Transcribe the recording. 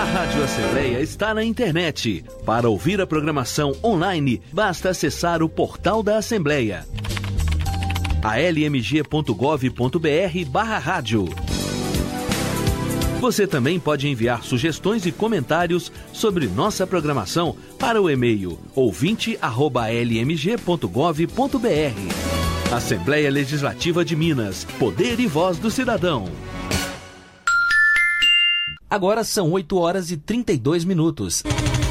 Rádio Assembleia está na internet. Para ouvir a programação online, basta acessar o portal da Assembleia. almg.gov.br/rádio. Você também pode enviar sugestões e comentários sobre nossa programação para o e-mail ouvinte@lmg.gov.br. Assembleia Legislativa de Minas. Poder e voz do cidadão. Agora são 8 horas e 32 minutos.